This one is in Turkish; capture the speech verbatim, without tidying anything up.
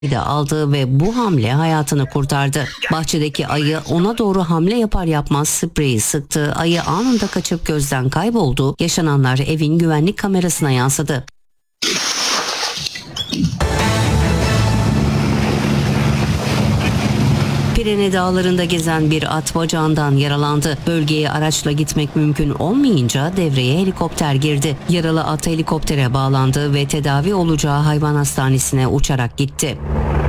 de aldı ve bu hamle hayatını kurtardı. Bahçedeki ayı ona doğru hamle yapar yapmaz spreyi sıktı. Ayı anında kaçıp gözden kayboldu. Yaşananlar evin güvenlik kamerasına yansıdı. Pirene Dağları'nda gezen bir at bacağından yaralandı. Bölgeye araçla gitmek mümkün olmayınca devreye helikopter girdi. Yaralı at helikoptere bağlandı ve tedavi olacağı hayvan hastanesine uçarak gitti.